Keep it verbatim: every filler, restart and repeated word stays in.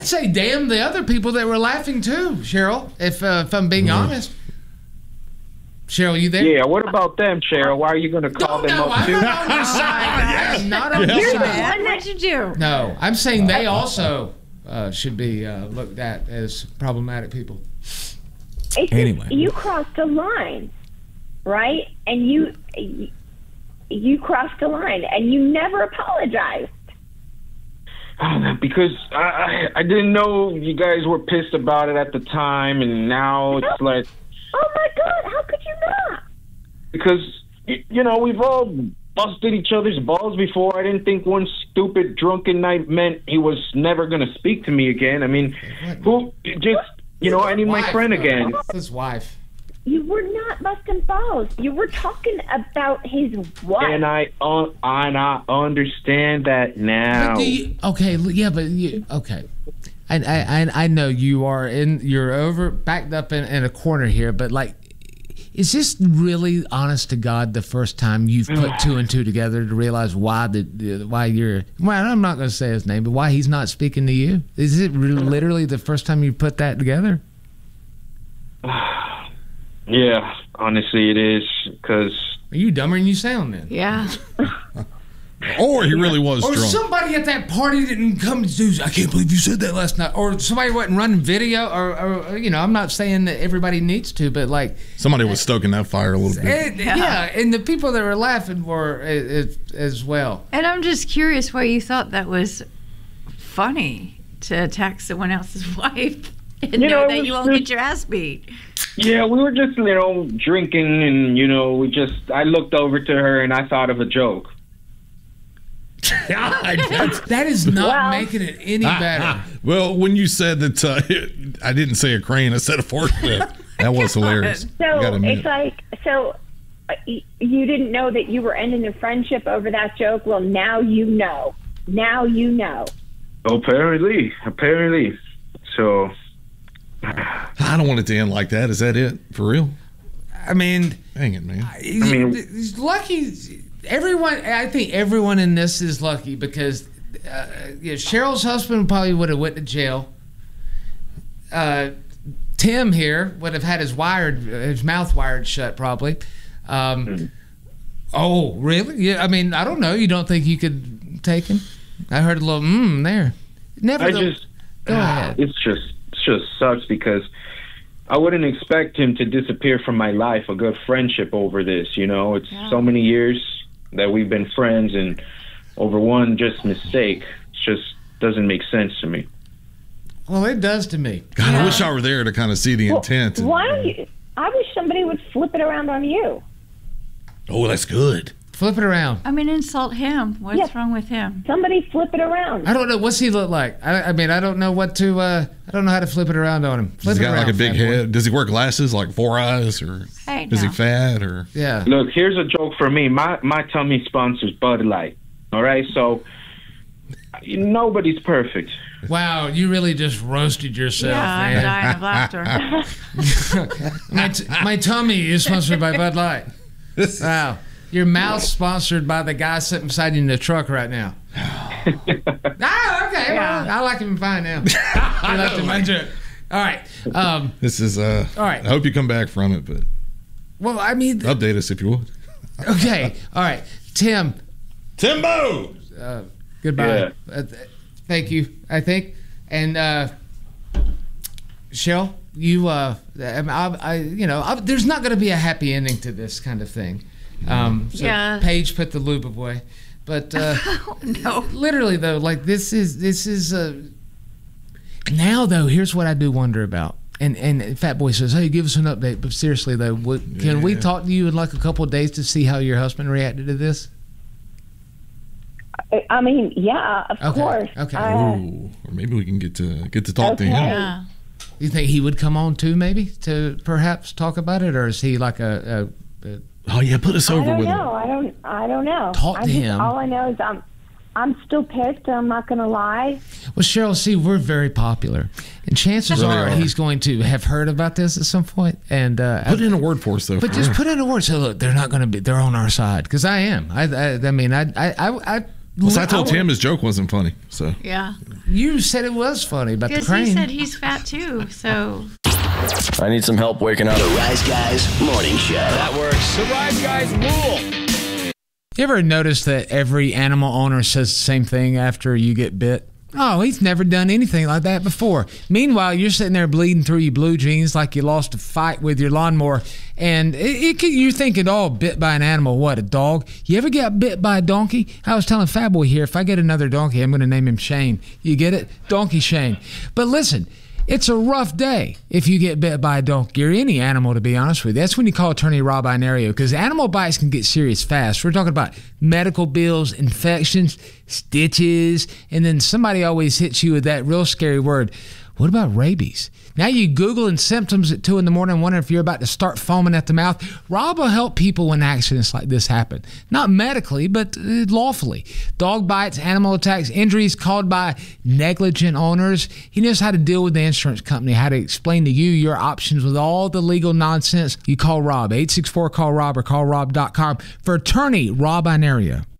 I'd say damn the other people that were laughing too, Cheryl, if, uh, if I'm being mm. honest. Cheryl, you there? Yeah, what about them, Cheryl? Why are you going to call no, them no, up I'm too? not on your side. I'm not on your side. What did you do? No, I'm saying they also uh, should be uh, looked at as problematic people. It's anyway. Just, you crossed a line, right? And you, you crossed a line, and you never apologized. Oh, because I, I I didn't know you guys were pissed about it at the time, and now it's like... Oh, my God, how could you not? Because, you know, we've all busted each other's balls before. I didn't think one stupid drunken night meant he was never going to speak to me again. I mean, who... Just, you know, I need my friend again. His wife. You were not busting balls. You were talking about his wife. And I, uh, and I understand that now. You, okay, yeah, but you, okay. I, I I know you are in. You're over, backed up in, in a corner here, but like, is this really, honest to God, the first time you've put two and two together to realize why the why you're? Well, I'm not going to say his name, but why he's not speaking to you? Is it really, literally the first time you put that together? Yeah, honestly, it is, because... Are you dumber than you sound, then? Yeah. Or he really was or drunk. Or somebody at that party didn't come to do, I can't believe you said that last night. Or somebody wasn't running video, or, or you know, I'm not saying that everybody needs to, but like... Somebody was stoking that fire a little bit. It, yeah. yeah, and the people that were laughing were it, it, as well. And I'm just curious why you thought that was funny to attack someone else's wife and you know, know that you won't just, get your ass beat. Yeah, we were just, you know, drinking, and, you know, we just, I looked over to her and I thought of a joke. That is not well, making it any better. Ah, ah. Well, when you said that, uh, I didn't say a crane, I said a forklift. That was hilarious. So it's like, so uh, you didn't know that you were ending a friendship over that joke. Well, now you know. Now you know. Apparently, apparently. So. I don't want it to end like that. Is that it? For real? I mean. Dang it, man. I mean, he's lucky. Everyone, I think everyone in this is lucky because uh, yeah, Cheryl's husband probably would have went to jail. Uh, Tim here would have had his wired, his mouth wired shut probably. Um, mm-hmm. Oh, really? Yeah. I mean, I don't know. You don't think you could take him? I heard a little mmm there. Never. I though. just. Go ahead. It's just, it just sucks because I wouldn't expect him to disappear from my life. A good friendship over this, you know. It's yeah. so many years that we've been friends, and over one just mistake, it just doesn't make sense to me. Well, it does to me. God, yeah. I wish I were there to kind of see the well, intent. And, why don't you? I wish somebody would flip it around on you. Oh, that's good. Flip it around. I mean, insult him. What's yes. wrong with him? Somebody flip it around. I don't know. What's he look like? I, I mean, I don't know what to. Uh, I don't know how to flip it around on him. Flip Does he it got around, like a big head? boy. Does he wear glasses, like four eyes, or hey, is no. he fat? Or yeah. Look, here's a joke for me. My my tummy sponsors Bud Light. All right, so nobody's perfect. Wow, you really just roasted yourself, yeah, man. I'm dying of laughter. my, t- my tummy is sponsored by Bud Light. Wow. Your mouth's sponsored by the guy sitting beside you in the truck right now. Ah, okay. Yeah. Well, I like him fine now. I left him my joke. All right. Um, this is, uh, all right. I hope you come back from it, but. Well, I mean. Update us if you would. Okay. All right. Tim. Timbo! Uh, goodbye. Yeah. Uh, th- thank you, I think. And, uh, Cheryl, you, uh, I, I, you know, I, there's not going to be a happy ending to this kind of thing. Um, so yeah. Paige put the lube away, but uh, oh, no. Literally though, like this is this is uh, now though. Here's what I do wonder about, and and Fat Boy says, "Hey, give us an update." But seriously though, what, can yeah. we talk to you in like a couple of days to see how your husband reacted to this? I mean, yeah, of okay. course. Okay. Uh, Ooh, or maybe we can get to get to talk okay. to him. Yeah. You think he would come on too, maybe to perhaps talk about it, or is he like a? a, a Oh yeah, put us over I don't with know. him. I don't. I don't know. Talk I to just, him. All I know is I'm. I'm still pissed. I'm not going to lie. Well, Cheryl, see, we're very popular, and chances Really are, are. he's going to have heard about this at some point. And uh, put in a word for us, though. But just real. put in a word. So look, they're not going to be. They're on our side because I am. I. I, I mean, I. I. I Well, so I told Tim his joke wasn't funny. So yeah, you said it was funny about the crane. Because he said he's fat too. So I need some help waking up. The Rise Guys Morning Show. That works. The Rise Guys rule. You ever notice that every animal owner says the same thing after you get bit? Oh, he's never done anything like that before. Meanwhile, you're sitting there bleeding through your blue jeans like you lost a fight with your lawnmower, and it, it could, you're thinking, oh, bit by an animal, what, a dog? You ever get bit by a donkey? I was telling Fat Boy here, if I get another donkey, I'm going to name him Shane. You get it? Donkey Shane. But listen, it's a rough day if you get bit by a donkey or any animal, to be honest with you. That's when you call attorney Rob Inario, because animal bites can get serious fast. We're talking about medical bills, infections, stitches, and then somebody always hits you with that real scary word. What about rabies? Now you Googling symptoms at two in the morning, wondering if you're about to start foaming at the mouth. Rob will help people when accidents like this happen. Not medically, but uh, lawfully. Dog bites, animal attacks, injuries caused by negligent owners. He knows how to deal with the insurance company, how to explain to you your options with all the legal nonsense. You call Rob, eight six four, call Rob or call rob dot com for attorney Rob Inario.